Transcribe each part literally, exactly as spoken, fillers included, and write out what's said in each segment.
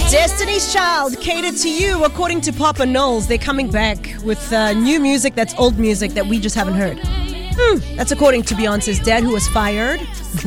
Destiny's Child catered to you, according to Papa Knowles. They're coming back with uh, new music that's old music that we just haven't heard. Hmm, that's according to Beyonce's dad, who was fired.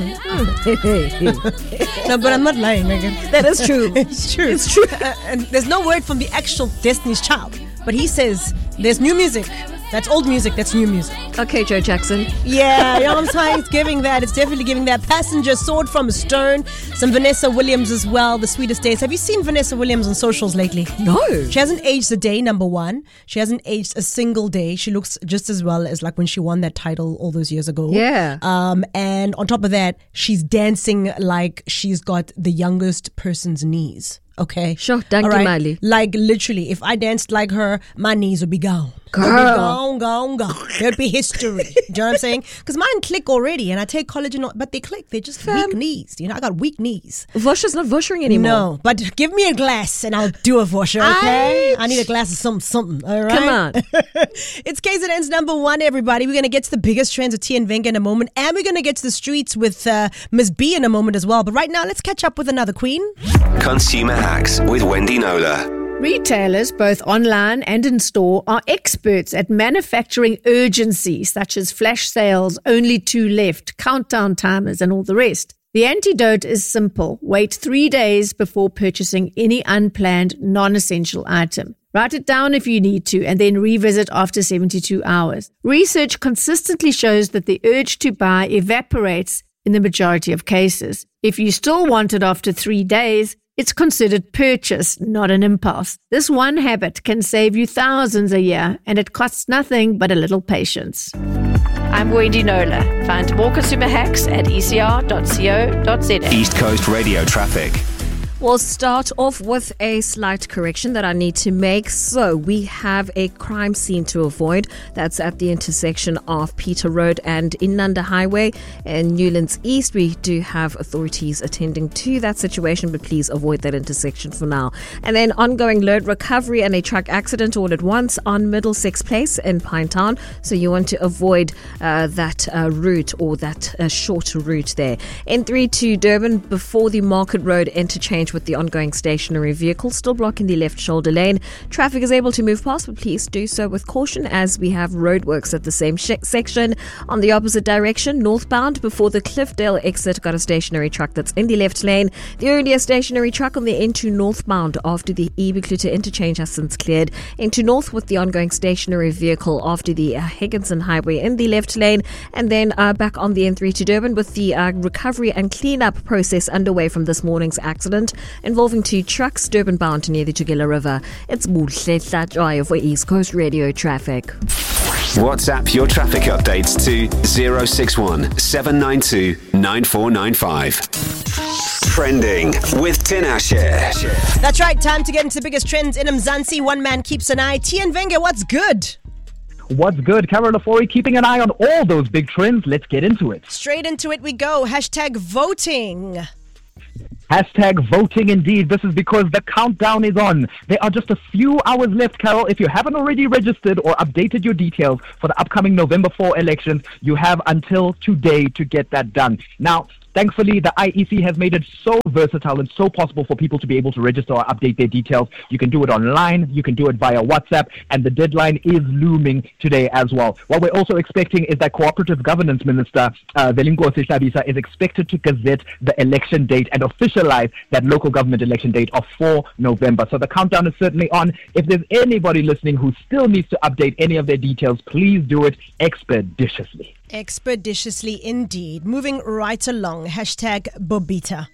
No, but I'm not lying, Megan. That is true. It's true. It's true. Uh, and there's no word from the actual Destiny's Child, but he says there's new music. That's old music. That's new music. Okay, Joe Jackson. Yeah, you know what I'm saying? It's giving that. It's definitely giving that. Passenger, Sword from Stone. Some Vanessa Williams as well. The Sweetest Days. Have you seen Vanessa Williams on socials lately? No. She hasn't aged a day, number one. She hasn't aged a single day. She looks just as well as like when she won that title all those years ago. Yeah. Um, and on top of that, she's dancing like she's got the youngest person's knees. Okay. Sure, thank you, Mali. Like literally, if I danced like her, my knees would be gone. Girl. Would be gone, gone, gone. There'd be history. Do you know what I'm saying? Because mine click already, and I take collagen, but they click. They're just Fam. weak knees. You know, I got weak knees. Vosh is not voshing anymore. No, but give me a glass and I'll do a washer, okay? Aight. I need a glass of something, something, all right? Come on. It's K Z N's number one, everybody. We're going to get to the biggest trends with T and Venga in a moment, and we're going to get to the streets with uh, Miss B in a moment as well. But right now, let's catch up with another queen. Consumer Hacks with Wendy Nola. Retailers, both online and in store, are experts at manufacturing urgency, such as flash sales, only two left, countdown timers, and all the rest. The antidote is simple. Wait three days before purchasing any unplanned, non-essential item. Write it down if you need to, and then revisit after seventy-two hours. Research consistently shows that the urge to buy evaporates in the majority of cases. If you still want it after three days, it's considered purchase, not an impulse. This one habit can save you thousands a year, and it costs nothing but a little patience. I'm Wendy Nola. Find more consumer hacks at e c r dot co dot z a. East Coast Radio Traffic. We'll start off with a slight correction that I need to make. So we have a crime scene to avoid. That's at the intersection of Peter Road and Inanda Highway in Newlands East. We do have authorities attending to that situation, but please avoid that intersection for now. And then ongoing load recovery and a truck accident all at once on Middlesex Place in Pinetown. So you want to avoid uh, that uh, route or that uh, shorter route there. N three to Durban before the Market Road interchange with the ongoing stationary vehicle still blocking the left shoulder lane. Traffic is able to move past, but please do so with caution as we have roadworks at the same sh- section. On the opposite direction, northbound before the Cliffdale exit, got a stationary truck that's in the left lane. The earlier stationary truck on the N two northbound after the Ibikluta interchange has since cleared. N two north with the ongoing stationary vehicle after the uh, Higginson Highway in the left lane. And then uh, back on the N three to Durban with the uh, recovery and cleanup process underway from this morning's accident involving two trucks Durban bound near the Tugela River. It's Muhle Hlatshwayo for East Coast Radio Traffic. WhatsApp your traffic updates to zero six one seven nine two nine four nine five. Trending with Tinashe. That's right, time to get into the biggest trends in Mzansi. One man keeps an eye. T and Venga, what's good? What's good? Carol Lafori keeping an eye on all those big trends. Let's get into it. Straight into it we go. Hashtag voting. Hashtag voting indeed. This is because the countdown is on. There are just a few hours left, Carol. If you haven't already registered or updated your details for the upcoming November fourth elections, you have until today to get that done. Now, thankfully, the I E C has made it so versatile and so possible for people to be able to register or update their details. You can do it online, you can do it via WhatsApp, and the deadline is looming today as well. What we're also expecting is that Cooperative Governance Minister uh, Velinkosi Hlabisa is expected to gazette the election date and officialize that local government election date of the fourth of November. So the countdown is certainly on. If there's anybody listening who still needs to update any of their details, please do it expeditiously. Expeditiously indeed. Moving right along. Hashtag Bobita.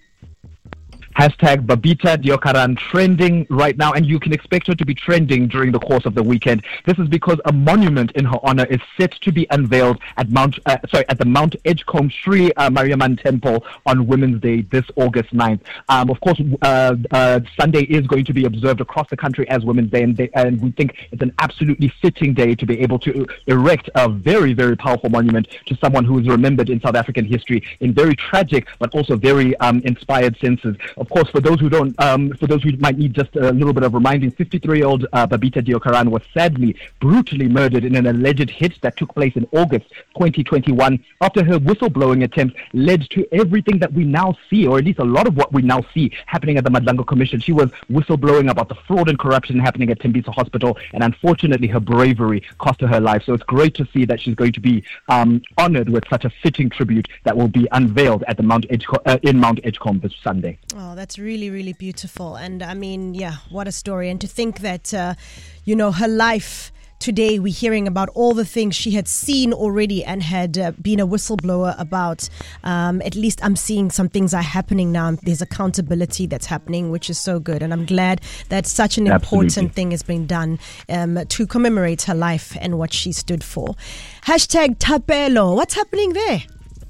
Hashtag Babita Deokaran trending right now, and you can expect her to be trending during the course of the weekend. This is because a monument in her honor is set to be unveiled at Mount, uh, sorry, at the Mount Edgecombe Sri uh, Mariamman Temple on Women's Day this August ninth. Um, of course, uh, uh, Sunday is going to be observed across the country as Women's Day, and, they, and we think it's an absolutely fitting day to be able to erect a very, very powerful monument to someone who is remembered in South African history in very tragic but also very um, inspired senses. Of of course, for those who don't, um, for those who might need just a little bit of reminding, fifty-three-year-old uh, Babita Deokaran was sadly brutally murdered in an alleged hit that took place in August twenty twenty-one after her whistleblowing attempt led to everything that we now see, or at least a lot of what we now see happening at the Madlango Commission. She was whistleblowing about the fraud and corruption happening at Tembisa Hospital, and unfortunately her bravery cost her her life. So it's great to see that she's going to be um, honored with such a fitting tribute that will be unveiled at the Mount Edgecombe, uh, in Mount Edgecombe this Sunday. Oh, that's really, really beautiful. And I mean, yeah, what a story. And to think that, uh, you know, her life today, we're hearing about all the things she had seen already and had uh, been a whistleblower about. Um, at least I'm seeing some things are happening now. There's accountability that's happening, which is so good. And I'm glad that such an Absolutely. important thing has been done um, to commemorate her life and what she stood for. Hashtag Thapelo. What's happening there?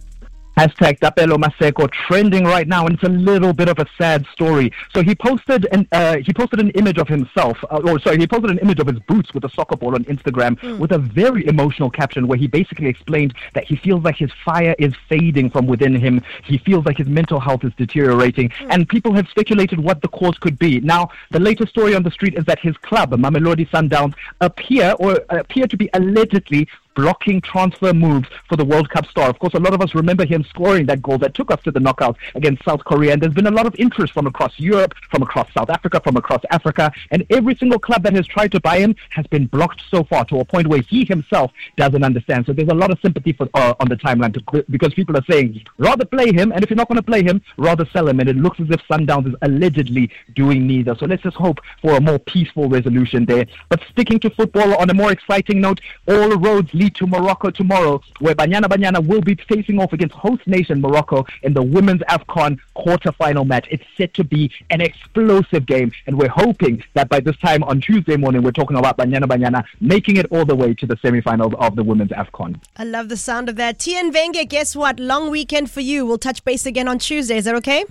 Hashtag Thapelo Maseko trending right now, and it's a little bit of a sad story. So he posted an uh, he posted an image of himself, uh, or sorry, he posted an image of his boots with a soccer ball on Instagram mm. with a very emotional caption where he basically explained that he feels like his fire is fading from within him. He feels like his mental health is deteriorating, mm. and people have speculated what the cause could be. Now, the latest story on the street is that his club, Mamelodi Sundowns, appear or appear to be allegedly blocking transfer moves for the World Cup star. Of course, a lot of us remember him scoring that goal that took us to the knockout against South Korea, and there's been a lot of interest from across Europe, from across South Africa, from across Africa, and every single club that has tried to buy him has been blocked so far, to a point where he himself doesn't understand. So there's a lot of sympathy for, uh, on the timeline to, because people are saying, rather play him, and if you're not going to play him, rather sell him, and it looks as if Sundowns is allegedly doing neither. So let's just hope for a more peaceful resolution there. But sticking to football on a more exciting note, all roads lead to Morocco tomorrow, where Banyana Banyana will be facing off against host nation Morocco in the Women's AFCON quarter-final match. It's set to be an explosive game, and we're hoping that by this time on Tuesday morning, we're talking about Banyana Banyana making it all the way to the semi-finals of the Women's AFCON. I love the sound of that. Tian Venge, guess what? Long weekend for you. We'll touch base again on Tuesday. Is that okay?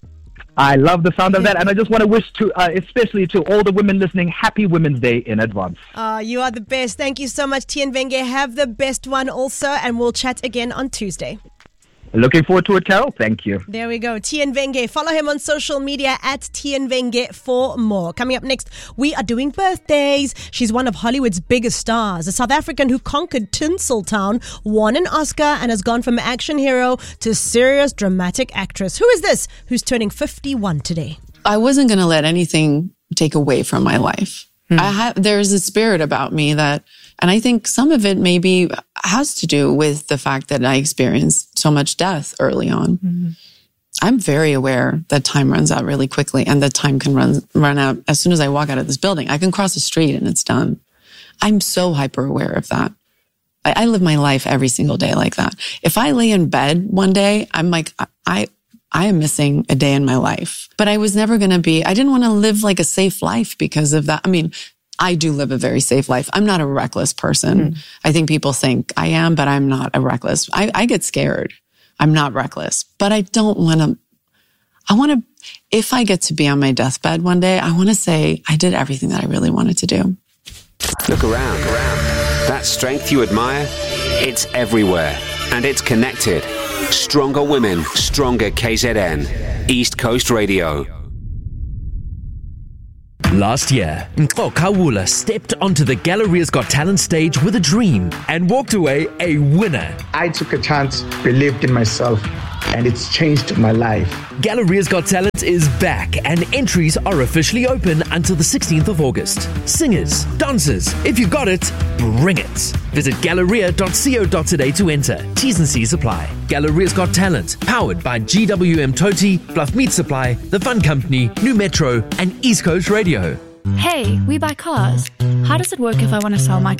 I love the sound of that, and I just want to wish to, uh, especially to all the women listening, happy Women's Day in advance. Uh, you are the best. Thank you so much, Tian Venge. Have the best one also, and we'll chat again on Tuesday. Looking forward to it, Carol. Thank you. There we go. Tian Venge. Follow him on social media at Tian Venge for more. Coming up next, we are doing birthdays. She's one of Hollywood's biggest stars, a South African who conquered Tinseltown, won an Oscar, and has gone from action hero to serious dramatic actress. Who is this who's turning fifty-one today? I wasn't going to let anything take away from my life. Hmm. I have, there's a spirit about me that, and I think some of it maybe has to do with the fact that I experienced so much death early on. Mm-hmm. I'm very aware that time runs out really quickly, and that time can run run out as soon as I walk out of this building. I can cross the street and it's done. I'm so hyper aware of that. I, I live my life every single day like that. If I lay in bed one day, I'm like, I, I I am missing a day in my life. But I was never going to be, I didn't want to live like a safe life because of that. I mean, I do live a very safe life. I'm not a reckless person. Mm. I think people think I am, but I'm not a reckless. I, I get scared. I'm not reckless, but I don't want to, I want to, if I get to be on my deathbed one day, I want to say I did everything that I really wanted to do. Look around, around. That strength you admire, it's everywhere, and it's connected. Stronger Women, Stronger K Z N, East Coast Radio. Last year, Mpho Kawula stepped onto the Galleria's Got Talent stage with a dream and walked away a winner. I took a chance, believed in myself, and it's changed my life. Galleria's Got Talent is back, and entries are officially open until the sixteenth of August. Singers, dancers, if you got it, bring it. Visit galleria dot co dot za to enter. T's and C's apply. Galleria's Got Talent, powered by G W M Toti, Bluff Meat Supply, The Fun Company, New Metro, and East Coast Radio. Hey, we buy cars. How does it work if I want to sell my